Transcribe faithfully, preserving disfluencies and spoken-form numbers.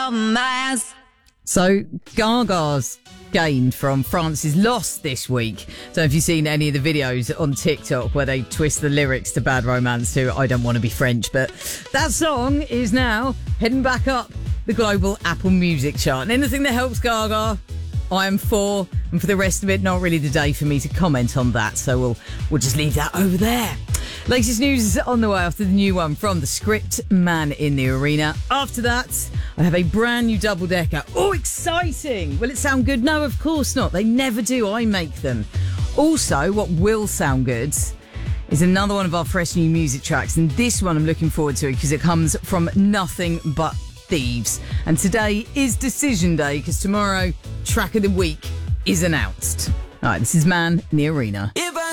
romance. So, Gaga's gained from France's loss this week. So, have you seen any of the videos on TikTok where they twist the lyrics to Bad Romance to I Don't Want to Be French? But that song is now heading back up the global Apple Music chart. And anything that helps Gaga, I am for. And for the rest of it, not really the day for me to comment on that. So, we'll, we'll just leave that over there. Latest news is on the way after the new one from The Script, Man in the Arena. After that, I have a brand new double-decker. Oh, exciting! Will it sound good? No, of course not. They never do. I make them. Also, what will sound good is another one of our fresh new music tracks. And this one I'm looking forward to because it comes from Nothing But Thieves. And today is Decision Day because tomorrow, Track of the Week is announced. All right, this is Man in the Arena. If